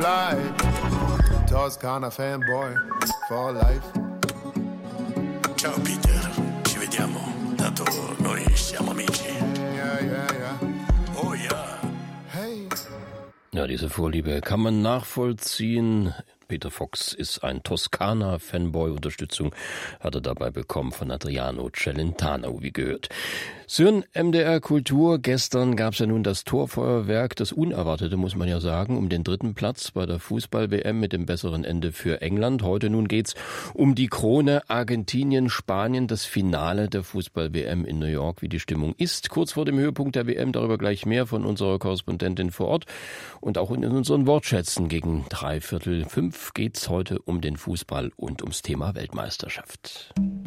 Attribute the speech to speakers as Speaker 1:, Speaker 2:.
Speaker 1: fly. Toscana fanboy for life.
Speaker 2: Ciao Peter, ci vediamo, tanto noi siamo amici.
Speaker 1: Yeah.
Speaker 2: Oh ja.
Speaker 1: Hey.
Speaker 3: Ja, diese Vorliebe kann man nachvollziehen. Peter Fox ist ein Toskana-Fanboy. Unterstützung hat er dabei bekommen von Adriano Celentano, wie gehört. Syrn, MDR Kultur. Gestern gab es ja nun das Torfeuerwerk, das Unerwartete, muss man ja sagen, um den 3. Platz bei der Fußball-WM mit dem besseren Ende für England. Heute nun geht's um die Krone Argentinien, Spanien, das Finale der Fußball-WM in New York, wie die Stimmung ist. Kurz vor dem Höhepunkt der WM, darüber gleich mehr von unserer Korrespondentin vor Ort. Und auch in unseren Wortschätzen gegen 3/4 5 geht's heute um den Fußball und ums Thema Weltmeisterschaft.